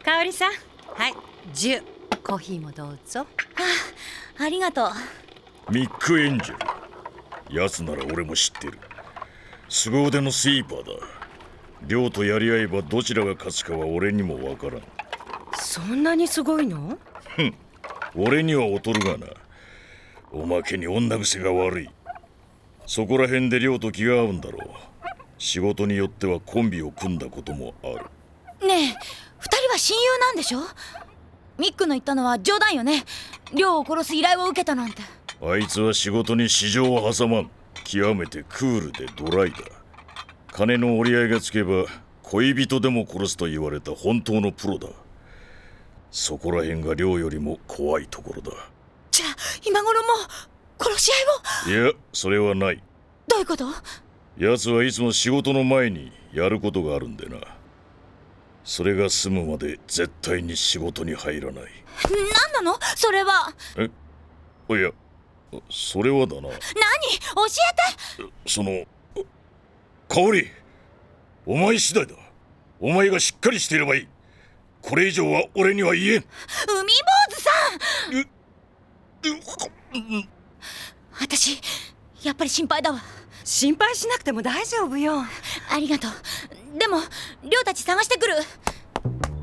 香織さん、はい、10コーヒーもどうぞ。 ありがとう。 ミック・エンジェル、奴なら俺も知ってる。凄腕のスイーパーだ。亮とやり合えばどちらが勝つかは俺にもわからん。 そんなにすごいの？ 俺には劣るがな。おまけに女癖が悪い。そこら辺で亮と気が合うんだろう。仕事によってはコンビを組んだこともある。 ねえ、二人は親友なんでしょ？ミックの言ったのは冗談よね。亮を殺す依頼を受けたなんて。 あいつは仕事に私情を挟まん。極めてクールでドライだ。金の折り合いがつけば恋人でも殺すと言われた本当のプロだ。そこら辺が亮よりも怖いところだ。 じゃあ今頃もう殺し合いを？ いや、それはない。 どういうこと？ 奴はいつも仕事の前にやることがあるんでな。それが済むまで絶対に仕事に入らない。 何なのそれは？ いや、それはだな。 何？教えて。 その、香織、お前次第だ。お前がしっかりしていればいい。これ以上は俺には言えん。 海坊主さん。私やっぱり心配だわ。 心配しなくても大丈夫よ。 ありがとう。でも亮たち探してくる。